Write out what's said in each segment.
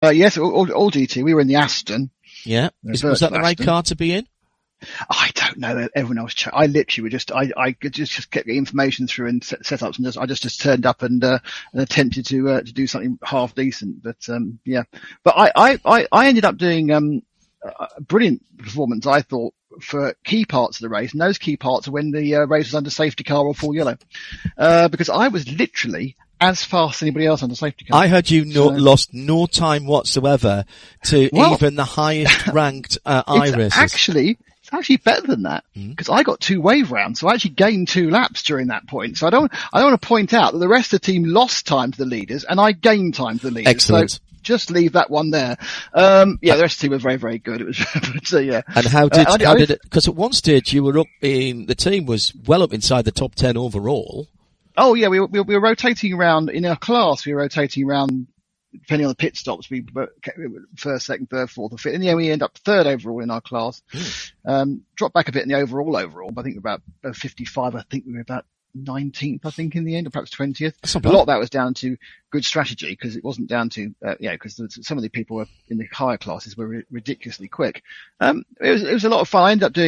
Yes, all GT. We were in the Aston. Yeah. Was that the right car to be in? I don't know. Everyone else. I literally would I could just get the information through and setups, and I just turned up and attempted to do something half decent. But yeah. But I ended up doing a brilliant performance, I thought, for key parts of the race, and those key parts are when the race was under safety car or full yellow, because I was literally as fast as anybody else under safety car. I heard you lost no time whatsoever to even the highest ranked iRacers. It's actually better than that, because I got 2 wave rounds, so I actually gained 2 laps during that point. So I don't want to point out that the rest of the team lost time to the leaders, and I gained time to the leaders. Excellent. So just leave that one there. The rest of the team were very, very good. It was, but, yeah. And how did it, because at one stage you were the team was well up inside the top 10 overall. Oh yeah, we were rotating around in our class. We were rotating around, depending on the pit stops, we were first, second, third, fourth, or fifth. In the end, we end up third overall in our class. Dropped back a bit in the overall, but I think about 55. I think we were about 19th, I think, in the end, or perhaps 20th. A lot of that was down to good strategy, because it wasn't down to, because some of the people in the higher classes were ridiculously quick. It was a lot of fun. I ended up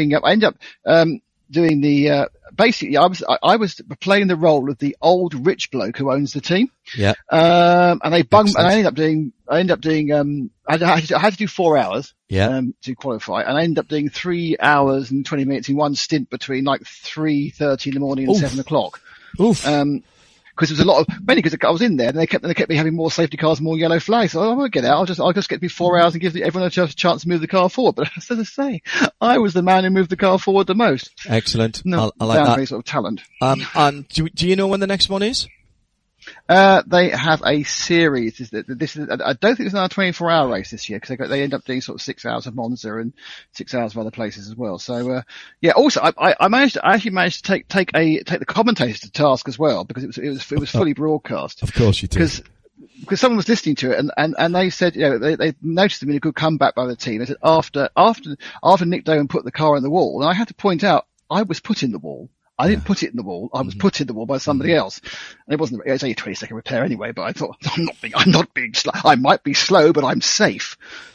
doing the, basically I was playing the role of the old rich bloke who owns the team. Yeah. And I ended up doing, I had to do 4 hours. Yeah. To qualify, and I ended up doing 3 hours and 20 minutes in one stint between like 3:30 in the morning and 7 o'clock. Oof. Because there was a lot of, mainly because I was in there, and they kept me having more safety cars, more yellow flags. So I won't get out. I'll just get me 4 hours and give everyone a chance to move the car forward. But as I say, I was the man who moved the car forward the most. Excellent. No, I like that. Any sort of talent. And do you know when the next one is? They have a series. I don't think it's another 24-hour race this year, because they end up doing sort of 6 hours of Monza and 6 hours of other places as well. So, yeah, also, I actually managed to take the commentators to task as well, because it was fully broadcast. Of course you did. Because someone was listening to it, and they said, they noticed a really good comeback by the team. They said after Nick Doan put the car in the wall, and I had to point out, I was put in the wall. I didn't put it in the wall. I was put in the wall by somebody else. And it was only a 20-second repair anyway, but I thought, I'm not being slow. I might be slow, but I'm safe.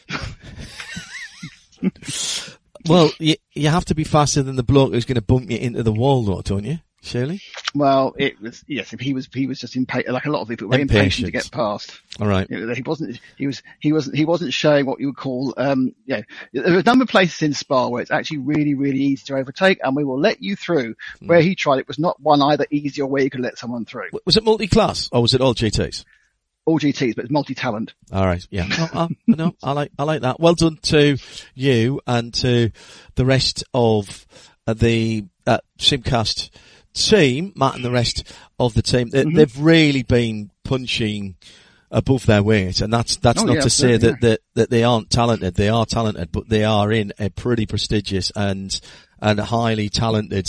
Well, you have to be faster than the bloke who's going to bump you into the wall, though, don't you? Surely? Well, it was, yes, he was just impatient, like a lot of people were impatient to get past. All right. He wasn't showing what you would call, there are a number of places in Spa where it's actually really, really easy to overtake, and we will let you through. Where he tried, it was not one either easy or where you could let someone through. Was it multi-class, or was it all GTs? All GTs, but it's multi-talent. All right. Yeah. No, I like that. Well done to you and to the rest of the Simcast team, Matt and the rest of the team. They've really been punching above their weight, and that's not to say that they aren't talented. They are talented, but they are in a pretty prestigious and highly talented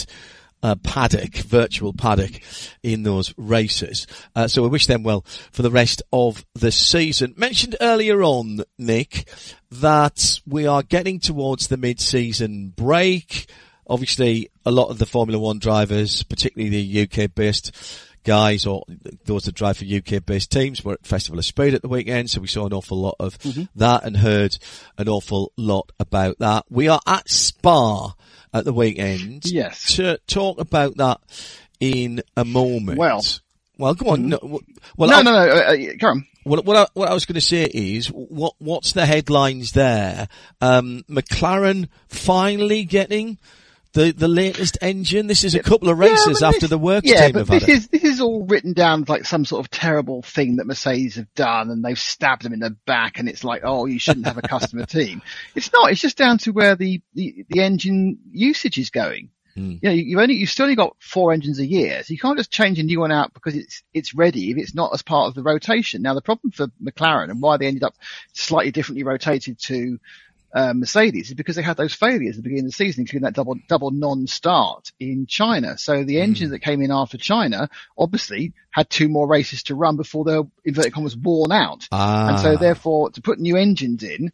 virtual paddock in those races. So we wish them well for the rest of the season. Mentioned earlier on, Nick, that we are getting towards the mid-season break. Obviously, a lot of the Formula One drivers, particularly the UK-based guys, or those that drive for UK-based teams, were at Festival of Speed at the weekend, so we saw an awful lot of that and heard an awful lot about that. We are at Spa at the weekend. Yes. To talk about that in a moment. Well, go on. No, come on. What I was going to say is, what's the headlines there? McLaren finally getting the latest engine. This is a couple of races after the works team have had it. This is all written down like some sort of terrible thing that Mercedes have done, and they've stabbed them in the back, and it's like, oh, you shouldn't have a customer team. It's not. It's just down to where the engine usage is going. You've still only got 4 engines a year, so you can't just change a new one out because it's ready if it's not as part of the rotation. Now, the problem for McLaren and why they ended up slightly differently rotated to Mercedes is because they had those failures at the beginning of the season, including that double non-start in China. So the engines that came in after China obviously had 2 more races to run before they were, inverted commas, worn out. And so therefore, to put new engines in,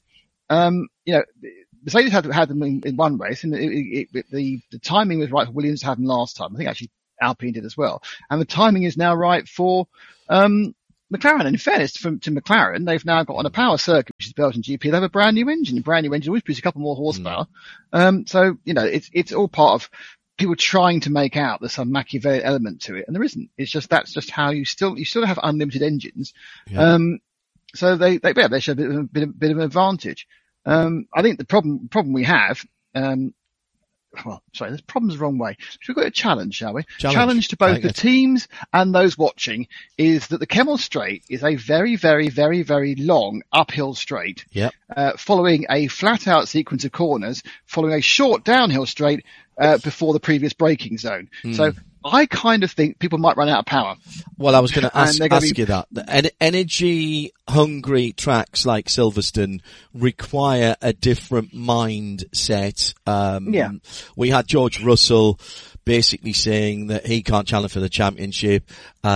Mercedes had them in one race, and the timing was right for Williams to have them last time. I think actually Alpine did as well. And the timing is now right for McLaren, in fairness to McLaren, they've now got on a power circuit, which is Belgian GP. They have a brand new engine. A brand new engine always produces a couple more horsepower. So, it's all part of people trying to make out there's some Machiavellian element to it, and there isn't. It's just, that's just how you still have unlimited engines. Yeah. So they should have a bit of an advantage. I think the problem we have, there's problems the wrong way. Should we go to challenge, shall we? Challenge to both the teams and those watching is that the Kemmel Straight is a very, very, very, very long uphill straight. Yep. Following a flat out sequence of corners, following a short downhill straight, before the previous braking zone. So I kind of think people might run out of power. Well, I was going to ask you that. Energy-hungry tracks like Silverstone require a different mindset. We had George Russell basically saying that he can't challenge for the championship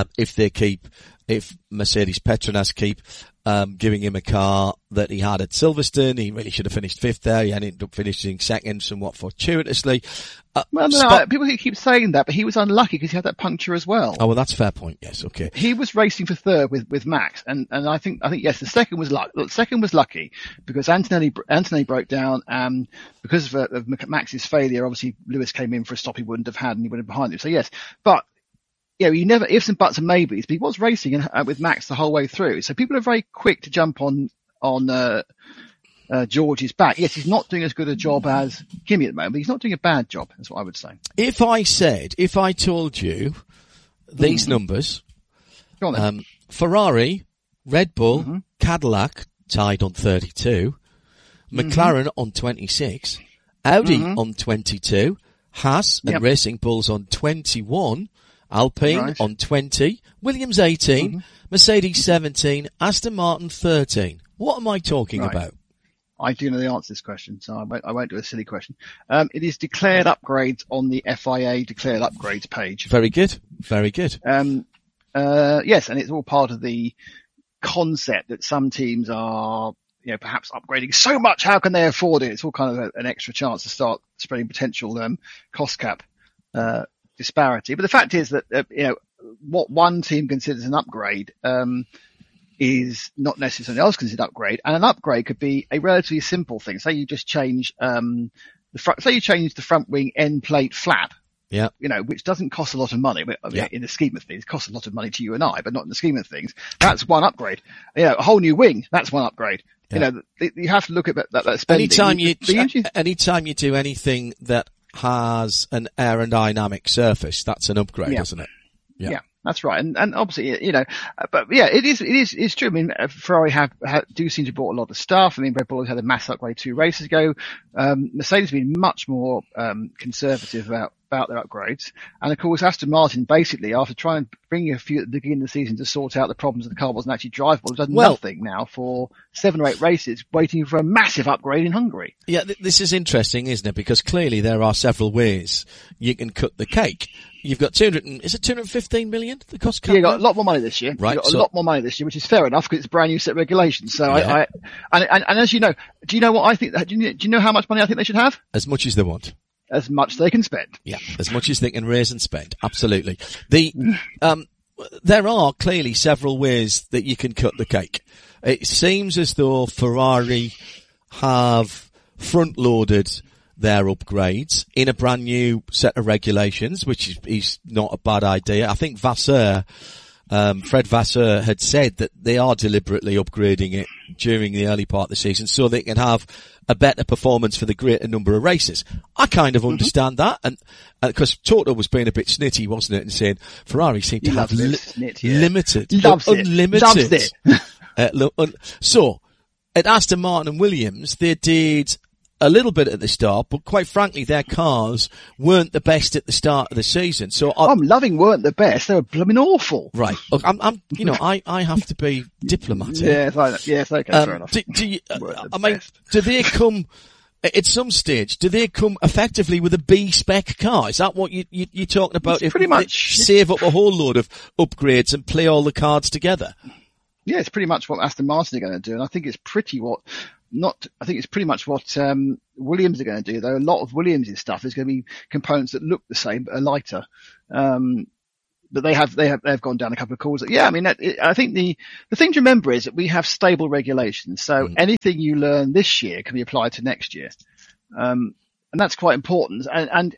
if Mercedes Petronas keep giving him a car that he had at Silverstone. He really should have finished fifth there. He ended up finishing second somewhat fortuitously. People keep saying that, but he was unlucky because he had that puncture as well. Oh, well, that's a fair point. Yes, okay. He was racing for third with Max, and I think yes, the second was lucky because Antonelli broke down, because of Max's failure. Obviously, Lewis came in for a stop he wouldn't have had, and he went in behind him. So yes, but you never ifs and buts and maybes, but he was racing with Max the whole way through. So people are very quick to jump on George's back. Yes, he's not doing as good a job as Kimi at the moment, but he's not doing a bad job. That's what I would say. If I told you these numbers, go on then. Ferrari, Red Bull, Cadillac tied on 32, McLaren on 26, Audi on 22, Haas and Racing Bulls on 21, Alpine on 20, Williams 18, Mercedes 17, Aston Martin 13. What am I talking about? I do know the answer to this question, so I won't do a silly question. It is declared upgrades on the FIA declared upgrades page. Very good. Very good. Yes, and it's all part of the concept that some teams are, perhaps upgrading so much, how can they afford it? It's all kind of an extra chance to start spreading potential cost cap disparity. But the fact is that what one team considers an upgrade is not necessarily something else considered an upgrade, and an upgrade could be a relatively simple thing. Say you just change the front wing end plate flap. Yeah. Which doesn't cost a lot of money. In the scheme of things, it costs a lot of money to you and I, but not in the scheme of things. That's one upgrade. A whole new wing, that's one upgrade. Yeah. You have to look at that spending. Anytime you do anything that has an aerodynamic surface, that's an upgrade, isn't it? Yeah. That's right. And obviously, but yeah, it's true. I mean, Ferrari do seem to have bought a lot of stuff. I mean, Red Bull has had a mass upgrade 2 races ago. Mercedes has been much more, conservative about their upgrades. And of course, Aston Martin basically, after trying to bring a few at the beginning of the season to sort out the problems that the car wasn't actually drivable, has done nothing now for 7 or 8 races, waiting for a massive upgrade in Hungary. Yeah, this is interesting, isn't it? Because clearly there are several ways you can cut the cake. You've got 215 million the cost cap? Yeah, you got a lot more money this year. Right. You got a lot more money this year, which is fair enough because it's a brand new set of regulations. So and as you know, do you know what I think? Do you know how much money I think they should have? As much as they want. As much they can spend. Yeah, as much as they can raise and spend. Absolutely. There are clearly several ways that you can cut the cake. It seems as though Ferrari have front loaded their upgrades in a brand new set of regulations, which is not a bad idea. I think Vasseur, Fred Vasseur had said that they are deliberately upgrading it during the early part of the season so they can have a better performance for the greater number of races. I kind of understand that, and because Toto was being a bit snitty, wasn't it, and saying Ferrari seemed to have limited, unlimited. So at Aston Martin and Williams, they did a little bit at the start, but quite frankly, their cars weren't the best at the start of the season. So I'm loving weren't the best; they were blooming awful. Right. Look, I have to be diplomatic. Yes, okay, fair enough. Do they come at some stage? Do they come effectively with a B spec car? Is that what you're talking about? It's pretty much save up a whole load of upgrades and play all the cards together. Yeah, it's pretty much what Aston Martin are going to do, and I think it's pretty much what Williams are going to do, though. A lot of Williams' stuff is going to be components that look the same but are lighter. but they've gone down a couple of calls. Yeah, I mean, I think the thing to remember is that we have stable regulations. So anything you learn this year can be applied to next year. And that's quite important. And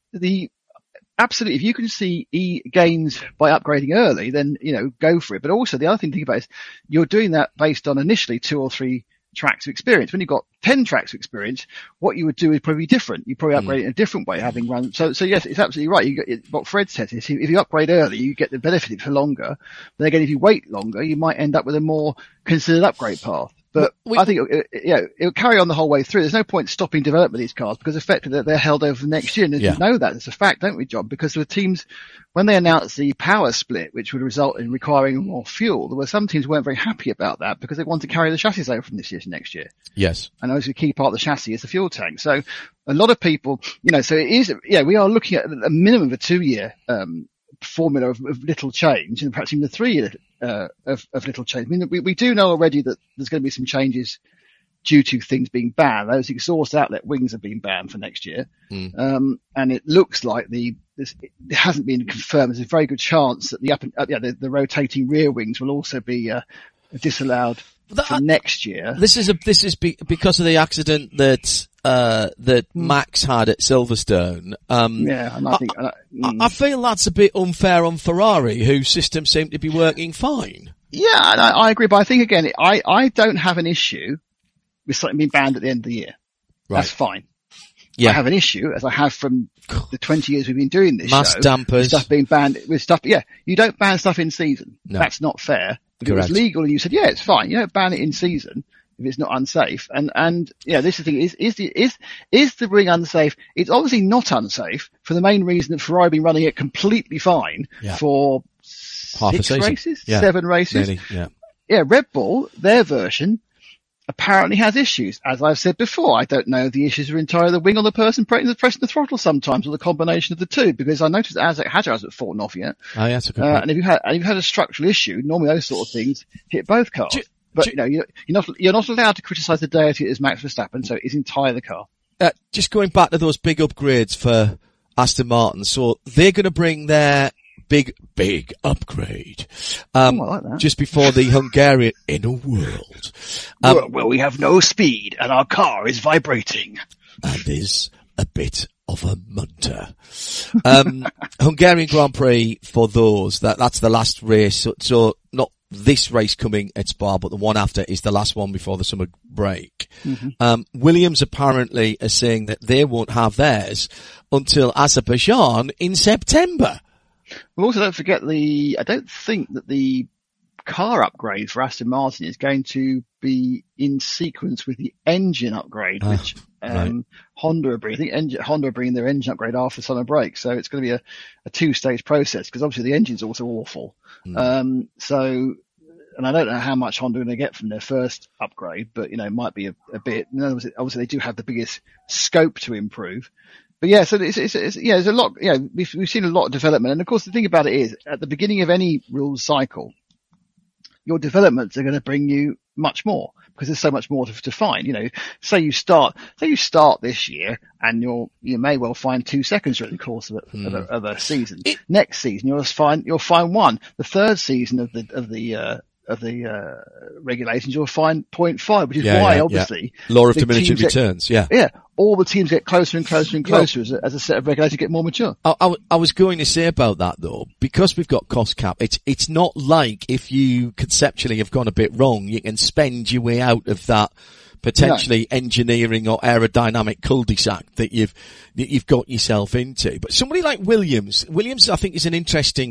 absolutely, if you can see gains by upgrading early, then, go for it. But also the other thing to think about is you're doing that based on initially 2 or 3 tracks of experience. When you've got 10 tracks of experience, what you would do is probably different. You probably upgrade it in a different way, having run. So yes, it's absolutely right. What Fred said is if you upgrade early, you get the benefit for longer. But again, if you wait longer, you might end up with a more considered upgrade path. But I think it'll carry on the whole way through. There's no point stopping development of these cars because effectively they're held over next year. And we know that. It's a fact, don't we, John? Because the teams, when they announced the power split, which would result in requiring more fuel, there were some teams who weren't very happy about that because they wanted to carry the chassis over from this year to next year. Yes. And obviously a key part of the chassis is the fuel tank. So a lot of people, so it is, we are looking at a minimum of a 2-year, formula of little change, and perhaps even the 3-year of little change. I mean, we do know already that there's going to be some changes due to things being banned. Those exhaust outlet wings have been banned for next year, and it looks like it hasn't been confirmed. There's a very good chance that the rotating rear wings will also be disallowed for next year. This is because of the accident that Max had at Silverstone. And I think I feel that's a bit unfair on Ferrari, whose system seemed to be working fine. Yeah, and I agree, but I think again, I don't have an issue with something being banned at the end of the year. Right. That's fine. Yeah. I have an issue, as I have from the 20 years we've been doing this Mass show, dampers. Stuff being banned with stuff. Yeah, you don't ban stuff in season. No. That's not fair. If it was legal and you said, yeah, it's fine. You don't ban it in season if it's not unsafe. And this is the thing, is the ring unsafe? It's obviously not unsafe for the main reason that Ferrari have been running it completely fine for half 6 a season. Races, 7 races. Nearly, yeah, Red Bull, their version apparently has issues. As I've said before, I don't know if the issues are entirely the wing or the person pressing the throttle sometimes, or the combination of the two, because I noticed that Hadjar hasn't fallen off yet. Oh, yeah, that's a good point. And if you've had a structural issue, normally those sort of things hit both cars. You're not allowed to criticise the deity as Max Verstappen, so it's entirely the car. Just going back to those big upgrades for Aston Martin, so they're going to bring their big upgrade. I like that. Just before the Hungarian Inner World. Well, we have no speed and our car is vibrating. And is a bit of a munter. Hungarian Grand Prix for those, that's the last race. So not this race coming at Spa, but the one after is the last one before the summer break. Williams apparently are saying that they won't have theirs until Azerbaijan in September. Well, also don't forget I don't think that the car upgrade for Aston Martin is going to be in sequence with the engine upgrade, which Honda are bringing. I think Honda are bringing their engine upgrade after summer break, so it's going to be a 2-stage process, because obviously the engine's also awful. And I don't know how much Honda are going to get from their first upgrade, but it might be a bit. Obviously they do have the biggest scope to improve. But yeah, so there's a lot, we've seen a lot of development. And of course the thing about it is, at the beginning of any rules cycle, your developments are going to bring you much more, because there's so much more to find. Say you start this year and you may well find 2 seconds during the course of a season. Next season you'll find 1. The third season of the regulations, you'll find 0.5, which is why obviously law of diminishing returns. All the teams get closer and closer and closer as a set of regulations get more mature. I was going to say about that though, because we've got cost cap, it's not like if you conceptually have gone a bit wrong, you can spend your way out of that potentially engineering or aerodynamic cul-de-sac that you've got yourself into. But somebody like Williams I think is an interesting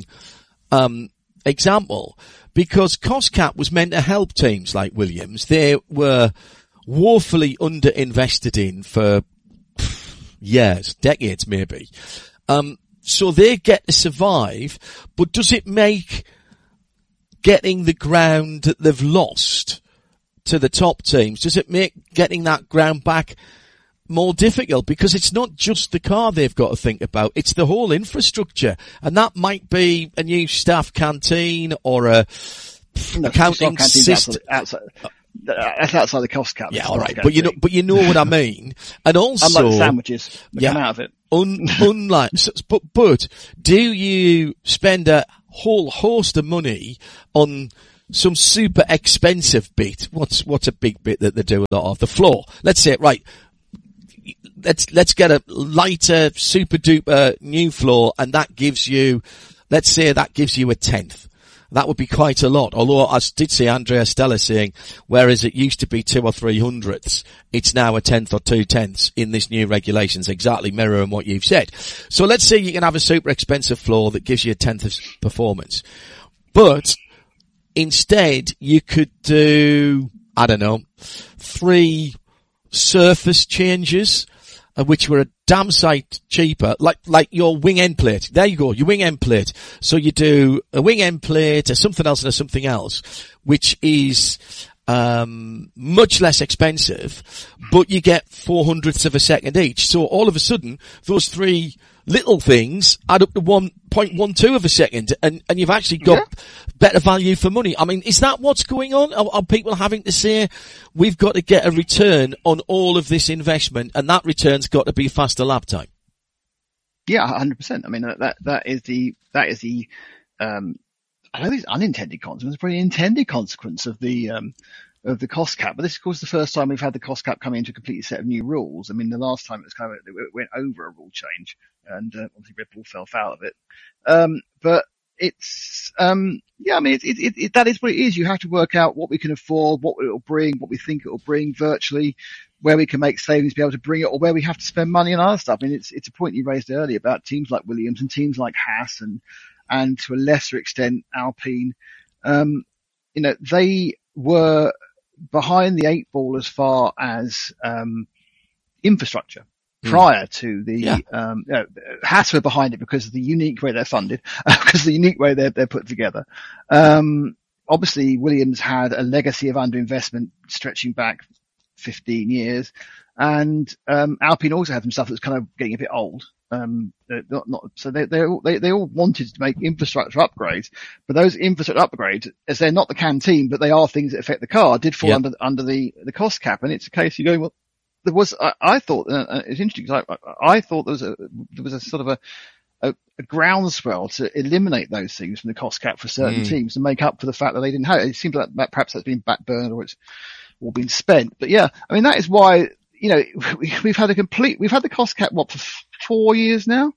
example, because cost cap was meant to help teams like Williams. They were woefully underinvested in for years, decades maybe. So they get to survive, but does it make getting the ground that they've lost to the top teams, does it make getting that ground back more difficult? Because it's not just the car they've got to think about, it's the whole infrastructure. And that might be a new staff canteen or a accounting system. That's outside the cost cap. Yeah, all right. But you know what I mean. And also, unlike the sandwiches that come out of it. unlike, but do you spend a whole host of money on some super expensive bit? What's a big bit that they do a lot of? The floor. Let's say, right, let's get a lighter, super duper new floor, and that gives you, let's say that gives you a tenth. That would be quite a lot. Although I did see Andrea Stella saying, whereas it used to be 2 or 3 hundredths, it's now a tenth or 2 tenths in this new regulations, exactly mirroring what you've said. So let's say you can have a super expensive floor that gives you a tenth of performance. But instead you could do, I don't know, 3 surface changes, which were a damn sight cheaper, like your wing end plate. There you go, your wing end plate. So you do a wing end plate, or something else and a something else, which is, much less expensive, but you get 400ths of a second each. So all of a sudden, those 3 little things add up to 1.12 of a second, and you've actually got better value for money. I mean, is that what's going on? Are people having to say, we've got to get a return on all of this investment, and that return's got to be faster lap time? Yeah, 100%. I mean, that is the, I don't think it's unintended consequence, it's probably an intended consequence of the cost cap. But this is, of course, the first time we've had the cost cap come into a completely set of new rules. I mean, the last time it was kind of, it went over a rule change, and obviously Red Bull fell foul of it. But it's, I mean, that is what it is. You have to work out what we can afford, what it will bring, what we think it will bring virtually, where we can make savings, be able to bring it, or where we have to spend money on other stuff. I mean, it's a point you raised earlier about teams like Williams and teams like Haas and to a lesser extent Alpine. They were behind the 8 ball as far as infrastructure prior to the Haas were behind it because of the unique way they're funded, because of the unique way they're put together. Obviously Williams had a legacy of underinvestment stretching back 15 years, and Alpine also had some stuff that's kind of getting a bit old. So they all wanted to make infrastructure upgrades, but those infrastructure upgrades, as they're not the CAN team, but they are things that affect the car, did fall under the cost cap. And it's a case you're going, well, there was, I thought, it's interesting because I thought there was a sort of a groundswell to eliminate those things from the cost cap for certain teams to make up for the fact that they didn't have it. It seems like that perhaps that's been backburned or it's all been spent. But yeah, I mean, that is why, we've had the cost cap, for 4 years now?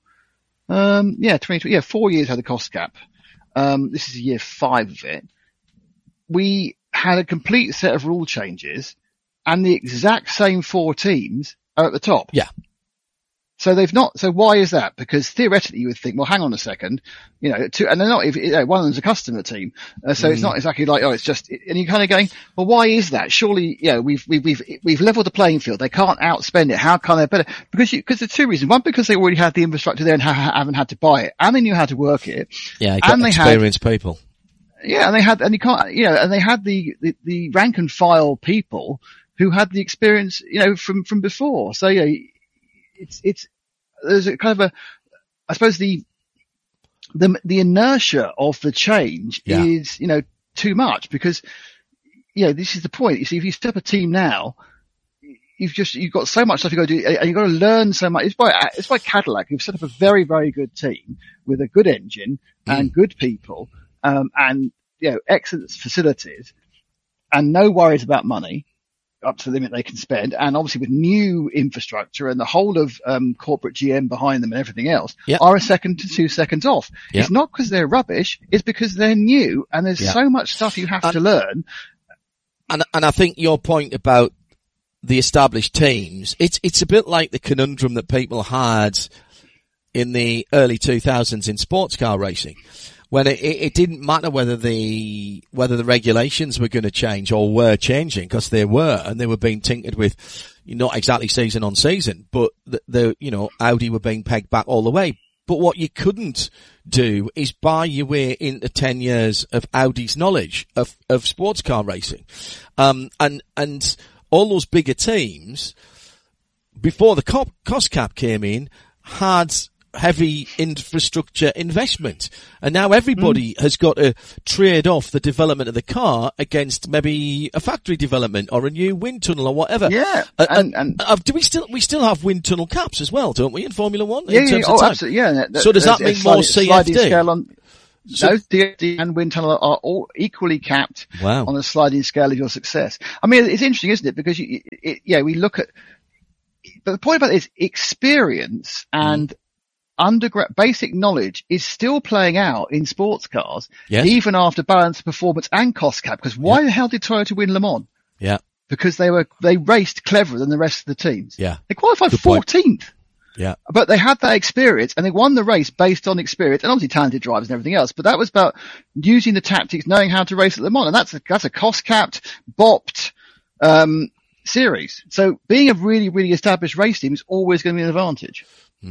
4 years had the cost cap. This is year 5 of it. We had a complete set of rule changes, and the exact same 4 teams are at the top. Yeah. So so why is that? Because theoretically you would think, well, hang on a second, and they're not even, one of them's a customer team. So it's not exactly like, it's just, and you're kind of going, well, why is that? Surely, we've leveled the playing field. They can't outspend it. How can they better? Because there's 2 reasons. One, because they already had the infrastructure there and haven't had to buy it, and they knew how to work it. Yeah, and they experienced people. Yeah, and they had the rank and file people who had the experience, from before. So there's a kind of I suppose the inertia of the change is, too much, because, this is the point. You see, if you step a team now, you've got so much stuff you got to do, and you've got to learn so much. It's by Cadillac, who've set up a very, very good team with a good engine and good people, and, excellent facilities and no worries about money, up to the limit they can spend, and obviously with new infrastructure and the whole of corporate GM behind them and everything else, are a second to 2 seconds off. It's not because they're rubbish, it's because they're new and there's so much stuff you have to learn. And I think your point about the established teams, it's a bit like the conundrum that people had in the early 2000s in sports car racing, when it didn't matter whether the regulations were going to change or were changing, because they were being tinkered with, not exactly season on season, but Audi were being pegged back all the way. But what you couldn't do is buy your way into 10 years of Audi's knowledge of sports car racing. And all those bigger teams, before the cost cap came in, had heavy infrastructure investment. And now everybody has got to trade off the development of the car against maybe a factory development or a new wind tunnel or whatever. Yeah. Do we still have wind tunnel caps as well, don't we, in Formula One? Yeah, in terms of oh, time? absolutely, yeah. So does that mean more CFD? No, DFD and wind tunnel are all equally capped on a sliding scale of your success. I mean, it's interesting, isn't it? Because we look at, but the point about it is experience and basic knowledge is still playing out in sports cars, even after balance, performance and cost cap. Because why the hell did Toyota win Le Mans? Yeah. Because they raced cleverer than the rest of the teams. Yeah. They qualified 14th. Yeah. But they had that experience and they won the race based on experience and obviously talented drivers and everything else. But that was about using the tactics, knowing how to race at Le Mans. And that's a cost capped, bopped, series. So being a really, really established race team is always going to be an advantage.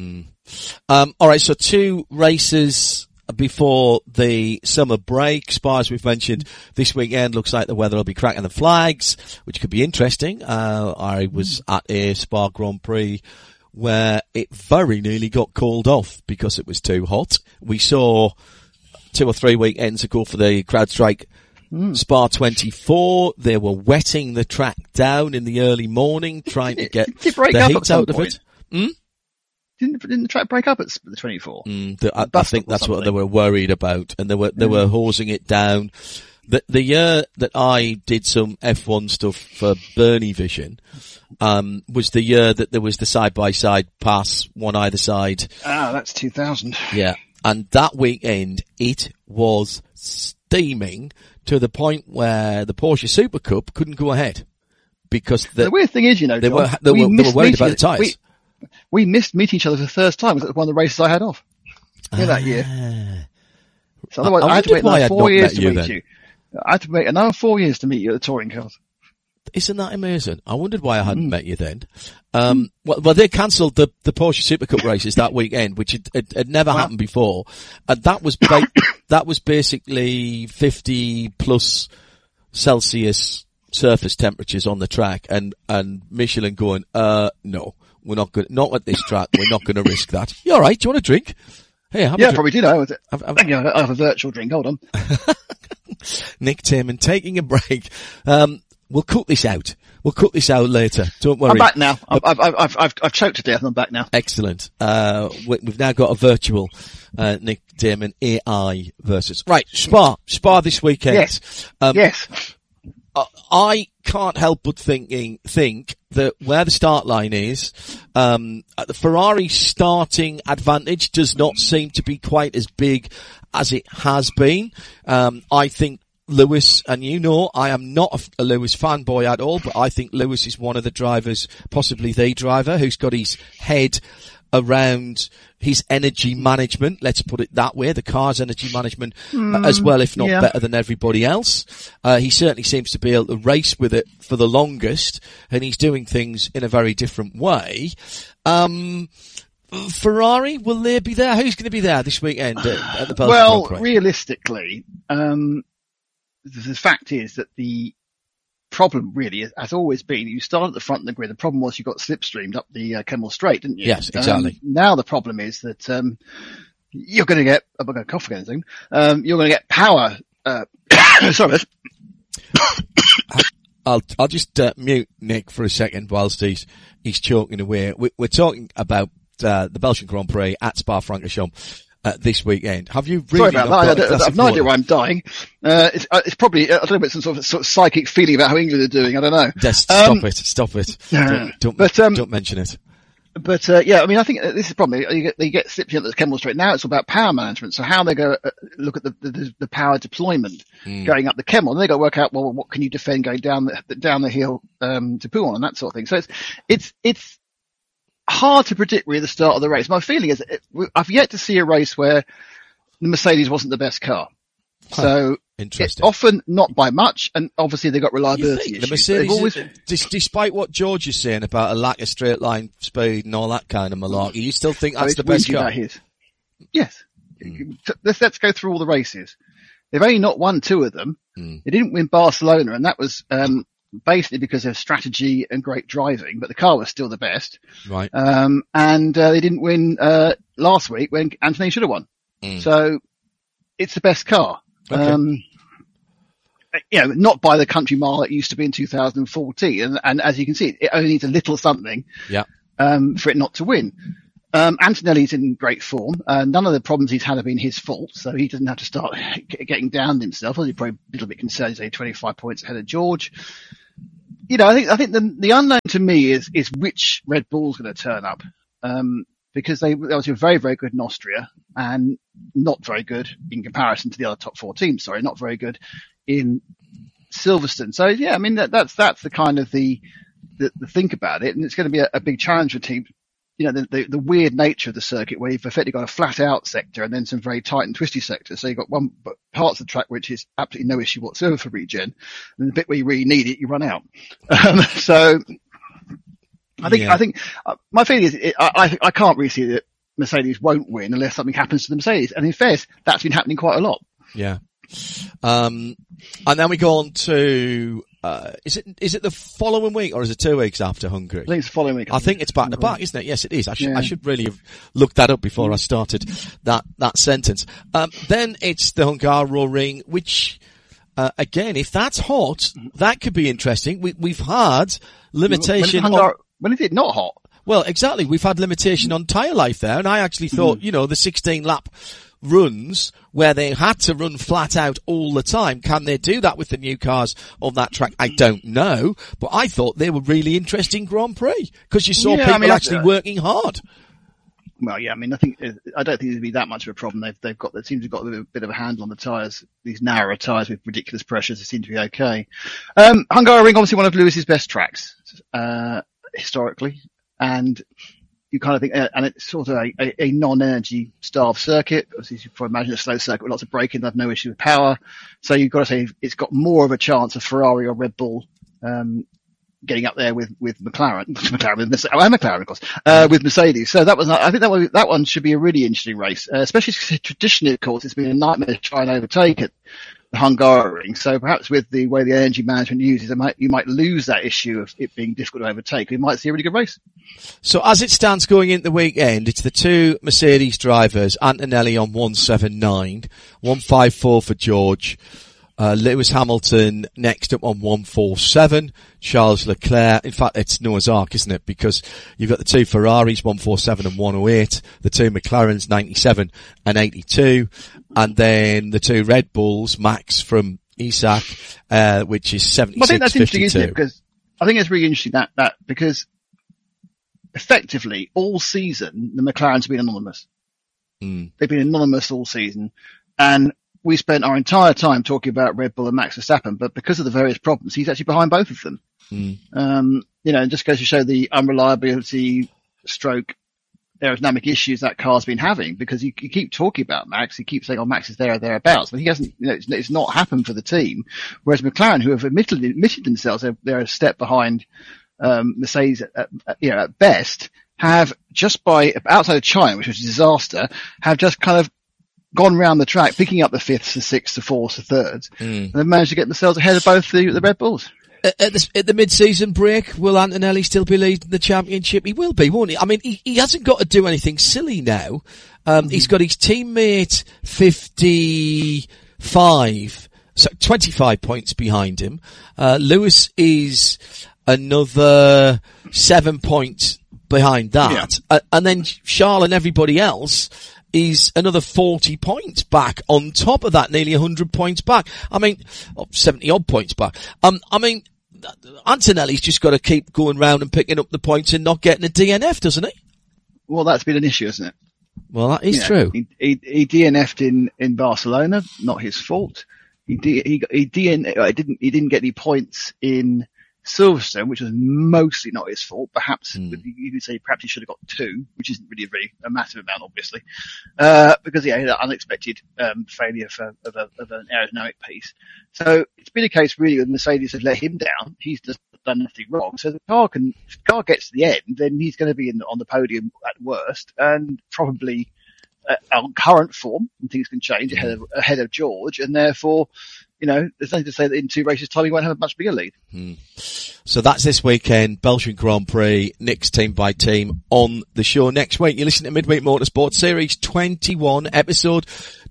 All right. So 2 races before the summer break. Spa, as we've mentioned, this weekend looks like the weather will be cracking the flags, which could be interesting. I was at a Spa Grand Prix where it very nearly got called off because it was too hot. We saw 2 or 3 weekends ago for the CrowdStrike Spa 24. They were wetting the track down in the early morning, trying to get the heat out of it. Didn't the track break up at the 24? I think that's what they were worried about, and they were hosing it down. The year that I did some F1 stuff for Bernie Vision, was the year that there was the side-by-side pass, one either side. Ah, that's 2000. Yeah. And that weekend, it was steaming to the point where the Porsche Super Cup couldn't go ahead. Because the weird thing is, John, they were worried about the tyres. We missed meeting each other for the first time. It was one of the races I had off. That year. So otherwise, I had to wait another 4 years to meet you. I had to wait another 4 years to meet you at the touring cars. Isn't that amazing? I wondered why I hadn't met you then. Well, they cancelled the Porsche Super Cup races that weekend, which had never happened before. And that was basically 50 plus Celsius surface temperatures on the track, and Michelin going, no, we're not going, not at this track, we're not going to risk that. You alright? Do you want a drink? Hey, have a drink. Probably do know. I have a virtual drink. Hold on. Nick Tierman taking a break. We'll cut this out. We'll cut this out later. Don't worry. I'm back now. I've choked to death and I'm back now. Excellent. We've now got a virtual, Nick Tierman AI versus. Right. Spa this weekend. Yes. Yes. I can't help but think that where the start line is, the Ferrari starting advantage does not seem to be quite as big as it has been. I think Lewis, and I am not a Lewis fanboy at all, but I think Lewis is one of the drivers, possibly the driver, who's got his head around his energy management, let's put it that way, the car's energy management as well, if not better than everybody else. He certainly seems to be able to race with it for the longest, and he's doing things in a very different way. Ferrari, will they be there? Who's going to be there this weekend at the Belgian Grand Prix? Realistically, the fact is that the problem really has always been you start at the front of the grid. The problem was you got slipstreamed up the Kemmel Straight, didn't you? Yes, exactly. Now the problem is that you're going to get. I'm going to cough again soon. You're going to get power. Sorry. I'll just mute Nick for a second whilst he's choking away. We're talking about the Belgian Grand Prix at Spa-Francorchamps this weekend. Have you really? Sorry about that. I've no idea why I'm dying. It's probably I don't know, about some sort of psychic feeling about how England are doing. I don't know. Just stop it. Don't mention it. But I mean, I think this is the problem. You get slipped at the Kemmel Straight. Now it's all about power management. So how they go look at the power deployment going up the Kemmel, and they got to work out, well, what can you defend going down the hill to Pouhon and that sort of thing. So it's hard to predict really the start of the race. My feeling is I've yet to see a race where the Mercedes wasn't the best car. So interesting. Often not by much, and obviously they've got reliability issues. The Mercedes, despite what George is saying about a lack of straight line speed and all that kind of malarkey, you still think that's the best car? Yes. Let's go through all the races. They've only not won 2 of them. They didn't win Barcelona, and that was basically because of strategy and great driving, but the car was still the best. Right. And they didn't win last week when Antonelli should have won. So it's the best car. Okay. Not by the country mile it used to be in 2014. And as you can see, it only needs a little something for it not to win. Antonelli's in great form. None of the problems he's had have been his fault, so he doesn't have to start getting down on himself. He's probably a little bit concerned. He's only 25 points ahead of George. I think the unknown to me is which Red Bull's going to turn up. Because they obviously were very, very good in Austria and not very good in comparison to the other top 4 teams. Sorry, not very good in Silverstone. So yeah, I mean, that's the kind of the think about it. And it's going to be a big challenge for teams. The weird nature of the circuit where you've effectively got a flat out sector and then some very tight and twisty sectors. So you've got parts of the track which is absolutely no issue whatsoever for regen, and the bit where you really need it, you run out. So I think my feeling is I can't really see that Mercedes won't win unless something happens to the Mercedes. And in fairness, that's been happening quite a lot. Yeah. And then we go on to, is it the following week or is it 2 weeks after Hungary? I think it's the following week. I think it's back to back, isn't it? Yes, it is. I should really have looked that up before I started that sentence. Then it's the Hungaroring, which, again, if that's hot, that could be interesting. We've had limitation when is it not hot? Well, exactly. We've had limitation on tyre life there, and I actually thought, the 16 lap runs where they had to run flat out all the time. Can they do that with the new cars on that track? I don't know, but I thought they were really interesting Grand Prix because you saw people actually working hard. Well, yeah, I mean, I don't think it'd be that much of a problem. They seem to have got a bit of a handle on the tyres, these narrower tyres with ridiculous pressures. They seem to be okay. Hungaroring, obviously one of Lewis's best tracks, historically. And you kind of think, and it's sort of a non-energy starved circuit. Obviously, you can probably imagine a slow circuit with lots of braking. They have no issue with power. So you've got to say it's got more of a chance of Ferrari or Red Bull, getting up there with McLaren, of course, with Mercedes. So I think that one should be a really interesting race, especially because traditionally, of course, it's been a nightmare to try and overtake it. The Hungaroring. So perhaps with the way the energy management uses, you might lose that issue of it being difficult to overtake. We might see a really good race. So as it stands going into the weekend, it's the 2 Mercedes drivers, Antonelli on 179, 154 for George, Lewis Hamilton next up on 147, Charles Leclerc. In fact, it's Noah's Ark, isn't it? Because you've got the 2 Ferraris, 147 and 108, the 2 McLarens, 97 and 82, and then the 2 Red Bulls, Max from Isaac, which is 76, I think that's 52. interesting, isn't it? Because I think it's really interesting that because effectively all season the McLarens have been anonymous. They've been anonymous all season, and we spent our entire time talking about Red Bull and Max Verstappen, but because of the various problems, he's actually behind both of them. It just goes to show the unreliability stroke aerodynamic issues that car's been having, because you keep talking about Max, you keep saying, oh, Max is there or thereabouts, but he hasn't, it's not happened for the team. Whereas McLaren, who have admitted themselves, they're a step behind, Mercedes, at best, have just by, outside of China, which was a disaster, have just kind of gone round the track, picking up the 5th, the 6th, the 4th, the 3rd, and they've managed to get themselves ahead of both the Red Bulls. At the mid-season break, will Antonelli still be leading the championship? He will be, won't he? I mean, he hasn't got to do anything silly now. He's got his teammate 55, so 25 points behind him. Lewis is another 7 points behind that. Yeah. And then Charles and everybody else is another 40 points back on top of that, nearly 100 points back. I mean, 70 odd points back. I mean, Antonelli's just got to keep going round and picking up the points and not getting a DNF, doesn't he? Well, that's been an issue, isn't it? Well, that is true. He DNF'd in Barcelona, not his fault. He didn't get any points in Silverstone, which was mostly not his fault. Perhaps you could say perhaps he should have got 2, which isn't really a massive amount, obviously, because he had an unexpected failure of an aerodynamic piece. So it's been a case really with Mercedes have let him down. He's just done nothing wrong. So if the car gets to the end, then he's going to be on the podium at worst, and probably on current form, and things can change ahead of George, and therefore there's nothing to say that in 2 races time he won't have a much bigger lead. So that's this weekend, Belgian Grand Prix, Nick's team by team on the show. Next week, you listen to Midweek Motorsport Series 21, episode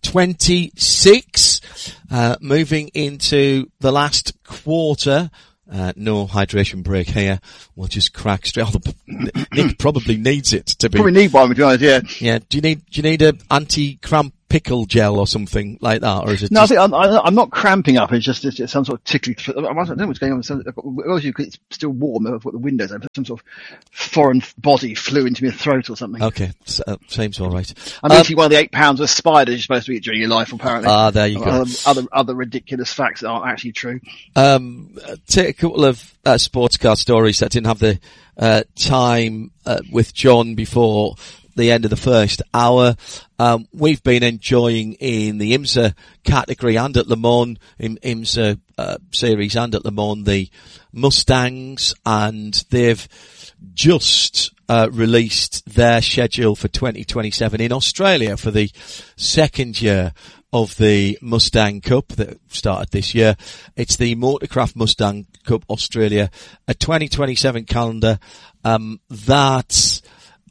26, moving into the last quarter. No hydration break here. We'll just crack straight on. Nick probably needs it to be. Probably need one, to be honest, yeah. Yeah. Do you need a anti-cramp pickle gel or something like that, or is it? No, I think I'm not cramping up. It's just some sort of tickly. I don't know what's going on. Obviously, it's still warm. I've got the windows open. Some sort of foreign body flew into my throat or something. Okay, seems all right. I'm eating one of the 8 pounds of spiders you're supposed to eat during your life, apparently. There you go. Other ridiculous facts that aren't actually true. Take a couple of sports car stories that didn't have the time with John before the end of the first hour. We've been enjoying in the IMSA category and at Le Mans, in IMSA series and at Le Mans, the Mustangs, and they've just released their schedule for 2027 in Australia for the second year of the Mustang Cup that started this year. It's the Motorcraft Mustang Cup Australia, a 2027 calendar that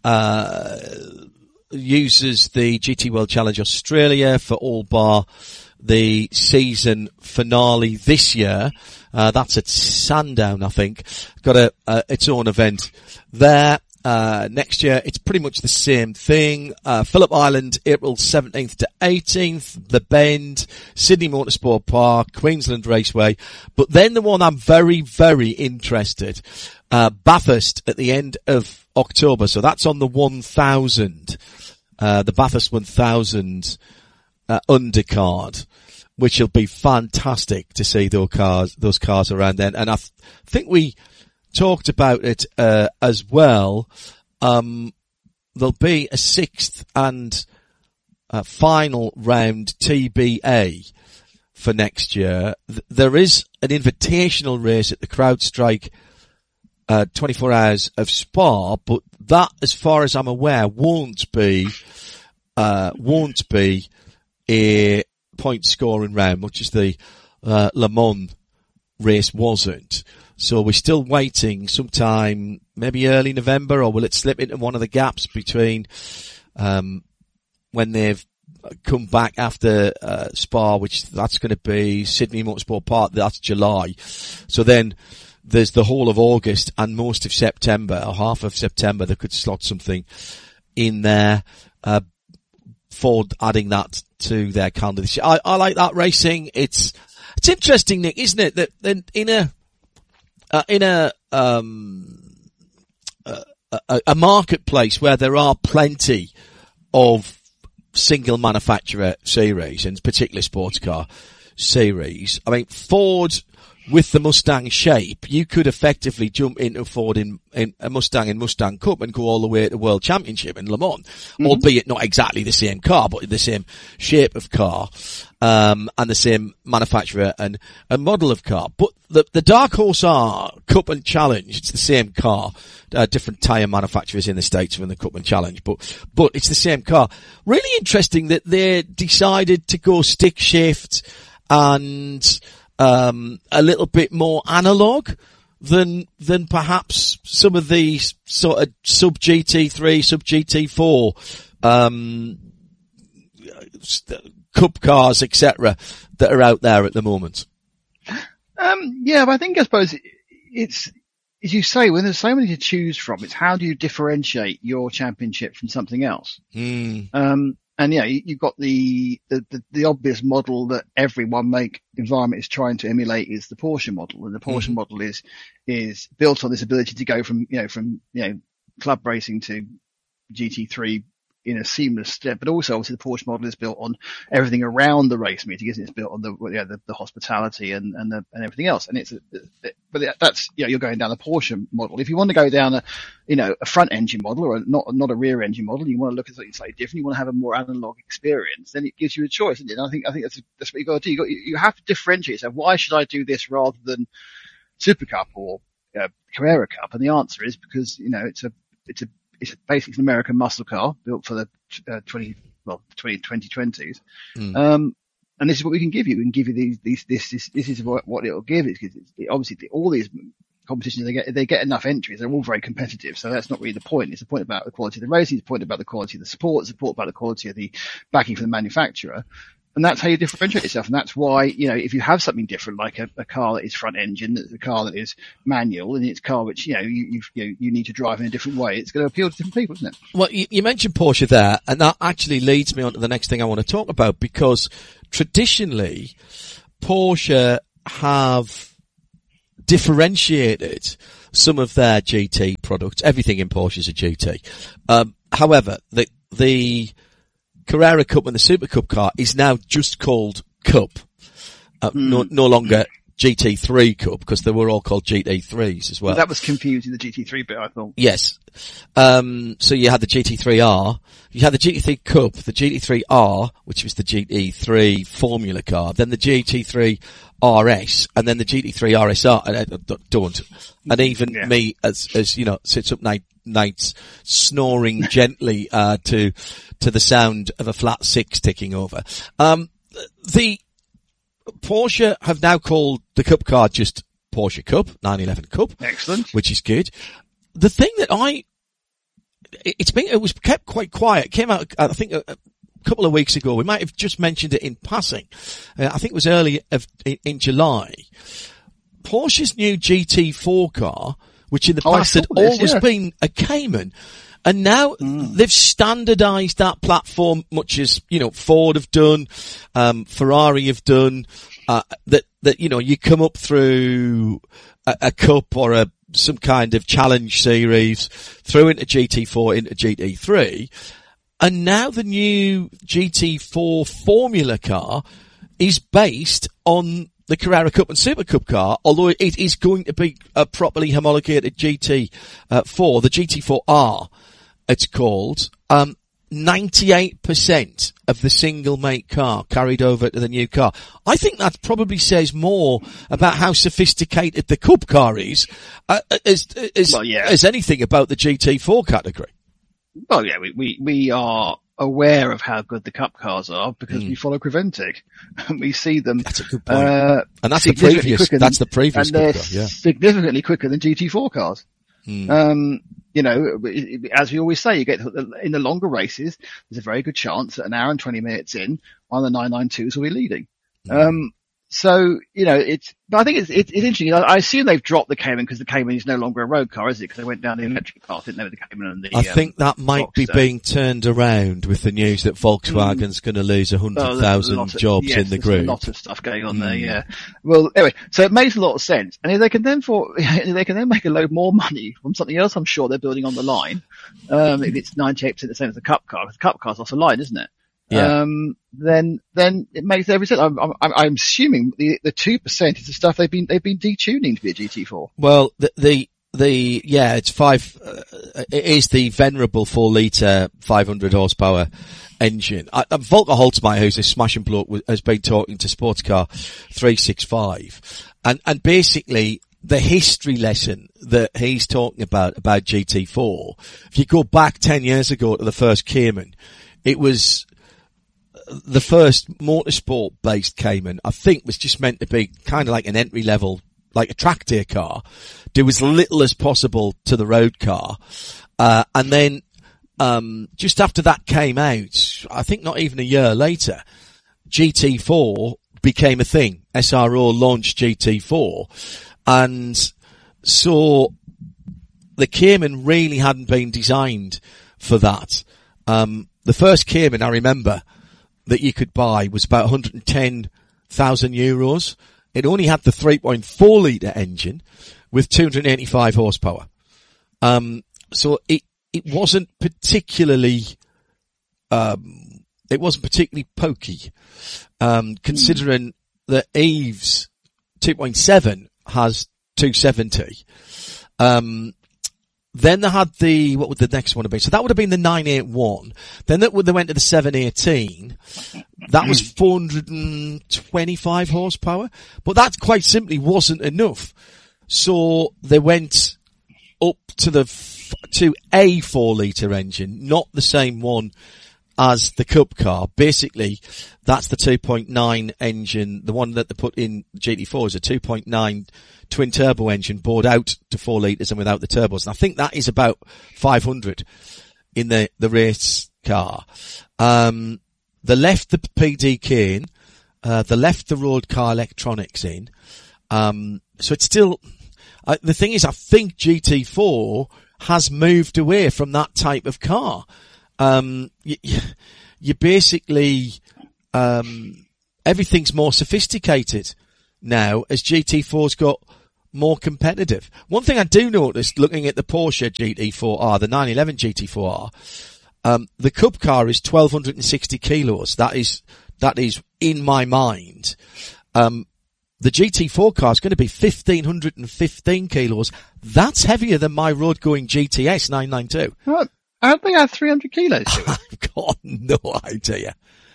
uses the GT World Challenge Australia for all bar the season finale this year. That's at Sandown, I think. Got its own event there. Next year, it's pretty much the same thing. Phillip Island, April 17th to 18th, The Bend, Sydney Motorsport Park, Queensland Raceway. But then the one I'm very, very interested, Bathurst at the end of October. So that's on the 1000, the Bathurst 1000, undercard, which will be fantastic to see those cars around then. And I think we talked about it, as well. There'll be a 6th and final round TBA for next year. There is an invitational race at the CrowdStrike 24 Hours of Spa, but that, as far as I'm aware, won't be a point scoring round, much as the Le Mans race wasn't. So we're still waiting sometime, maybe early November, or will it slip into one of the gaps between when they've come back after Spa, which that's going to be Sydney Motorsport Park, that's July. So then there's the whole of August and most of September, or half of September. They could slot something in there, Ford adding that to their calendar this year. I like that racing. It's interesting, Nick, isn't it, that in a marketplace where there are plenty of single manufacturer series, and particularly sports car series. I mean, Ford, with the Mustang shape, you could effectively jump into Ford in a Mustang and Mustang Cup and go all the way to the World Championship in Le Mans, albeit not exactly the same car, but the same shape of car, and the same manufacturer and model of car. But the dark horse are Cup and Challenge. It's the same car, different tyre manufacturers in the States from the Cup and Challenge, but it's the same car. Really interesting that they decided to go stick shift and a little bit more analog than perhaps some of these sort of sub GT3, sub GT4, Cup cars, etc., that are out there at the moment. Yeah, but I suppose it's, as you say, when there's so many to choose from, it's how do you differentiate your championship from something else? And yeah, you've got the obvious model that every one make environment is trying to emulate is the Porsche model. And the Porsche model is built on this ability to go from club racing to GT3 in a seamless step. But also obviously the Porsche model is built on everything around the race meeting, isn't it? It's built on the hospitality and everything else. And but that's, you're going down the Porsche model. If you want to go down a front engine model or not a rear engine model, you want to look at something slightly different, you want to have a more analog experience, then it gives you a choice, isn't it? And I think that's what you got to do. You have to differentiate yourself. Why should I do this rather than Super Cup or Carrera Cup? And the answer is because, it's basically an American muscle car built for the 2020s. and this is what we can give you. We can give you this is what it'll give. Obviously all these competitions, they get enough entries. They're all very competitive. So that's not really the point. It's the point about the quality of the racing. It's the point about the quality of the support. It's the point about the quality of the backing from the manufacturer. And that's how you differentiate yourself. And that's why, if you have something different, like a car that is front engine, a car that is manual, and it's a car which, you need to drive in a different way, it's going to appeal to different people, isn't it? Well, you mentioned Porsche there, and that actually leads me on to the next thing I want to talk about, because traditionally, Porsche have differentiated some of their GT products. Everything in Porsche is a GT. However, the Carrera Cup and the Super Cup car is now just called Cup. No longer GT3 Cup, because they were all called GT3s as well. That was confusing, the GT3 bit, I thought. Yes. So you had the GT3R, you had the GT3 Cup, the GT3R, which was the GT3 Formula car, then the GT3 RS, and then the GT3 RSR, and even me, as sits up nights snoring gently, to the sound of a flat six ticking over. The Porsche have now called the Cup car just Porsche Cup, 911 Cup. Excellent. Which is good. The thing that it was kept quite quiet. It came out, I think, a couple of weeks ago. We might have just mentioned it in passing. I think it was early in July. Porsche's new GT4 car, which in the past had always been a Cayman, and now they've standardized that platform, much as, Ford have done, Ferrari have done, that you come up through a Cup or some kind of challenge series, through into GT4, into GT3, and now the new GT4 Formula car is based on the Carrera Cup and Super Cup car, although it is going to be a properly homologated GT4, the GT4R, it's called. 98% of the single make car carried over to the new car. I think that probably says more about how sophisticated the Cup car is, as anything about the GT4 category. Well, yeah, we are aware of how good the Cup cars are because we follow Creventic and we see them. That's a good point. And that's the previous Cup car, yeah. Significantly quicker than GT4 cars. As we always say, you get in the longer races, there's a very good chance that an hour and 20 minutes in, one of the 992s will be leading. But I think it's interesting. I assume they've dropped the Cayman because the Cayman is no longer a road car, is it? Because they went down the electric path, didn't they, with the Cayman and the, I think that might be being turned around with the news that Volkswagen's going to lose 100,000 jobs in the group. There's a lot of stuff going on there, yeah. Well, anyway, so it makes a lot of sense. And if they can then make a load more money from something else, I'm sure they're building on the line. If it's 98% the same as the Cup car, because the Cup car's off the line, isn't it? Yeah. Then it makes every sense. I'm assuming the 2% is the stuff they've been detuning to be a GT4. Well, it's it is the venerable 4-litre 500 horsepower engine. Volker Holzmeier, who's a smashing bloke, has been talking to Sportscar 365, and basically the history lesson that he's talking about GT4. If you go back 10 years ago to the first Cayman, it was the first motorsport based Cayman, I think, was just meant to be kind of like an entry level, like a track day car, do as little as possible to the road car. And then, just after that came out, I think not even a year later, GT4 became a thing. SRO launched GT4. And so the Cayman really hadn't been designed for that. The first Cayman, I remember, that you could buy was about 110,000 euros. It only had the 3.4 litre engine with 285 horsepower. So it wasn't particularly pokey, considering that Eve's 2.7 has 270. Then they had what would the next one have been? So that would have been the 981. Then they went to the 718. That was 425 horsepower. But that quite simply wasn't enough. So they went up to a 4-litre engine, not the same one as the Cup car. Basically, that's the 2.9 engine. The one that they put in GT4 is a 2.9 twin turbo engine bored out to 4 litres and without the turbos. And I think that is about 500 in the race car. They left the PDK in, they left the road car electronics in. So it's still, the thing is, I think GT4 has moved away from that type of car. You basically, everything's more sophisticated now as GT4's got more competitive. One thing I do notice looking at the Porsche GT4R, the 911 GT4R, the Cup car is 1260 kilos. That is in my mind. The GT4 car is going to be 1515 kilos. That's heavier than my road going GTS 992. What? I don't think I have 300 kilos. I've got no idea.